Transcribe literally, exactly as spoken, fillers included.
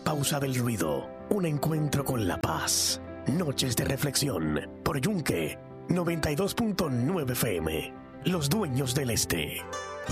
pausa del ruido, un encuentro con la paz. Noches de reflexión por Yunque noventa y dos punto nueve F M. Los dueños del este.